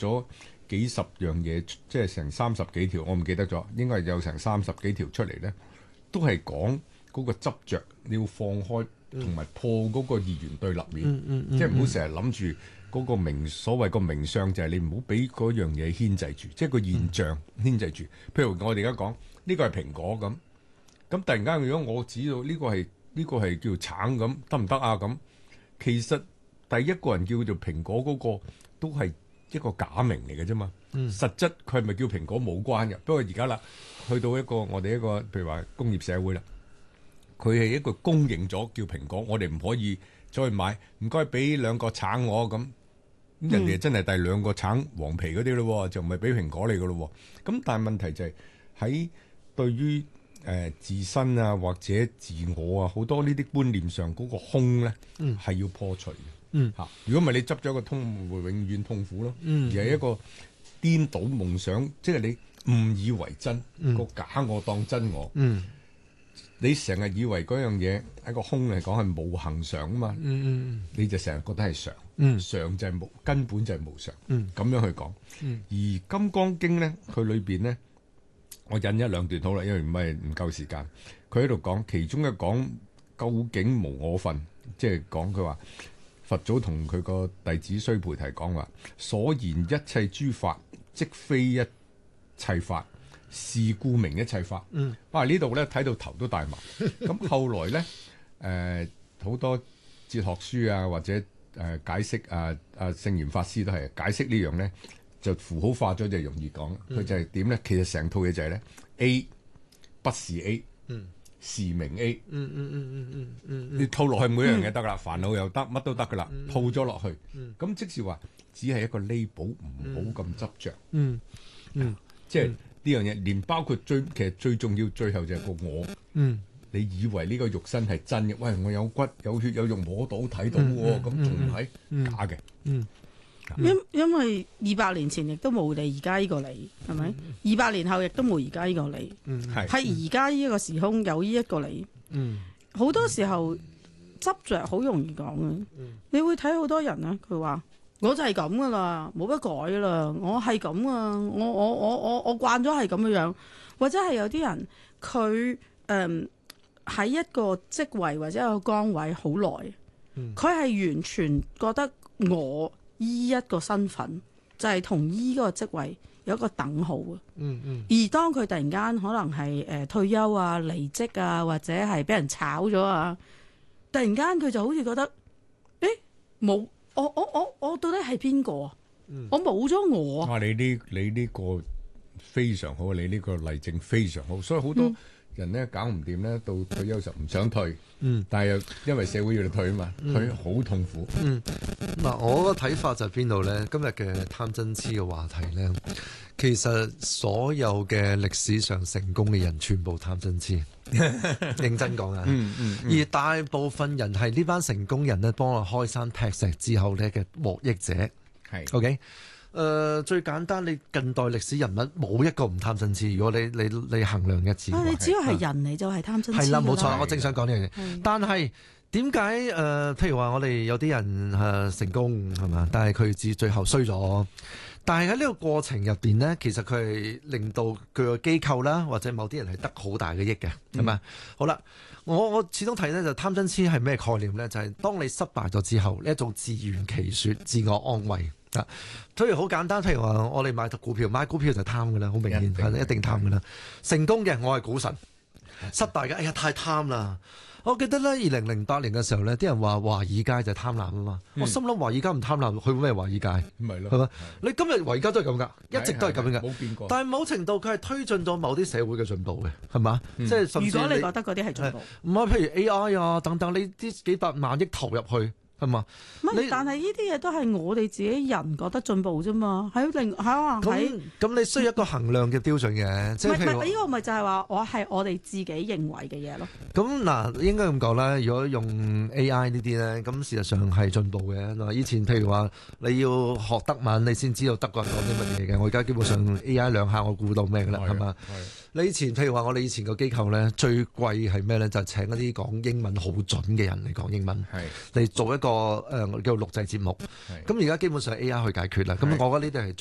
咗幾十樣嘢，即係成30幾條，我唔記得咗，應該係有成30幾條出嚟咧，都係講嗰個執着，你要放開同埋破嗰個二元對立面，即係唔好成日諗住嗰個所謂個名相，就係你唔好俾嗰樣嘢牽制住，即係個現象牽制住。譬如我哋而家講呢個係蘋果咁突然間如果我知道呢個係叫橙咁，得唔得啊？咁其實第一個人叫做蘋果嗰個都係一個假名嚟嘅啫嘛，實質佢係咪叫蘋果冇關嘅。不過而家啦，去到我哋一個譬如話工業社會啦，佢係一個公認咗叫蘋果，我哋唔可以再去買，唔該俾2個橙我咁，人哋真係遞2個橙黃皮嗰啲咯，就唔係俾蘋果你噶咯。咁但係問題就係喺對於自身啊或者自我啊好多呢啲觀念上嗰個空咧係要破除嘅。如果唔係你執咗個通會永遠痛苦咯，而係一個顛倒夢想，即係你誤以為真，個假我當真我。你成日以為嗰樣嘢喺個空嚟講係無恆常啊嘛，你就成日覺得係常，常就係無，根本就係無常。咁樣去講。而《金剛經》咧，佢裏邊咧，我引1-2段好啦，因為唔夠時間。佢喺度講其中嘅講究竟無我分，即係講佢話佛祖同佢個弟子須菩提講話，所言一切諸法即非一切法，是故名一切法。哇！呢度咧睇到頭都大埋。咁後來咧好多哲學書啊或者解釋聖嚴法師都係解釋呢樣咧，就符號化咗就容易講。佢就係點咧？其實成套嘢就係咧 A 不是 A，是名 A。你套落去每樣嘢得啦，煩惱又得，乜都得噶啦，套咗落去。咁即是話只係一個 label，唔好咁執着。即係呢樣嘢，連包括其實最重要，最後就係個我。你以為呢個肉身係真嘅？喂，我有骨有血有肉摸到睇到喎，咁仲唔係假嘅？ 因為200年前亦都冇你而家呢個你，係咪？200年後亦都冇而家呢個你，係而家呢個時空有呢一個你。好多時候執着好容易講嘅，你會睇好多人啊，佢話我就係咁噶啦，冇得改啦，我係咁啊，我慣咗係咁嘅樣，或者係有啲人佢喺一個職位或者一個崗位好耐，佢係完全覺得我依一個身份就係同依個職位有一個等號嘅。而當佢突然間可能係退休啊、離職啊，或者係俾人炒咗啊，突然間佢就好似覺得，冇我到底係邊個啊？我冇咗我啊！ 你呢個非常好，你呢個例證非常好，所以好多人咧搞唔掂咧，到退休時唔想退，但係又因為社會要你退啊嘛，退好痛苦。 嗱，我個睇法就係邊度咧？今日嘅貪嗔痴嘅話題咧，其實所有嘅歷史上成功嘅人，全部貪嗔痴。認真講啊，而大部分人係呢班成功人咧，幫我開山劈石之後咧嘅獲益者。係 OK。最簡單，你近代歷史人物冇一個唔貪嗔痴。如果你衡量一次， 你只要係人嚟就係貪嗔痴。係啦， 冇錯，我正想講呢樣嘢。但係點解譬如話我哋有啲人成功係嘛，但係佢最後衰咗。但係喺呢個過程入邊呢，其實佢係令到佢個機構啦，或者某啲人係得好大嘅益嘅，係咪？好啦，我始終睇呢，就貪嗔痴係咩概念呢？就係當你失敗咗之後，呢一種自圓其說、自我安慰。所以好簡單，譬如話我哋買股票就貪噶啦，好明顯係一定貪噶啦。成功嘅我係股神，失敗嘅哎呀太貪啦。我記得咧2008年嘅時候咧，啲人話華爾街就係貪婪啊嘛。我心諗華爾街唔貪婪，去咩華爾街？唔係咯，係嘛？你今日華爾街都係咁噶，一直都係咁樣噶，冇變過。但係某程度佢係推進咗某啲社會嘅進步嘅，係嘛？即係甚至如果你覺得嗰啲係進步，唔係譬如 AI 啊等等，你啲幾百萬億投入去。係嘛？ 但係呢啲嘢都係我哋自己人覺得進步啫嘛。 咁你需要一個衡量嘅標準嘅，即係譬如呢個咪就係話我哋自己認為嘅嘢咯。 咁嗱，應該咁講啦。如果用 AI 呢啲咧，咁事實上係進步嘅。嗱，以前譬如話你要學德文，你先知道德國人講啲乜嘢嘅。我而家基本上 AI 2下我估到咩㗎啦，係嘛？你以前譬如話我哋以前個機構咧，最貴係咩咧？就係請一啲講英文好準嘅人嚟講英文，嚟做一個叫錄製節目。咁而家基本上 AI 去解決啦。咁我覺得呢啲係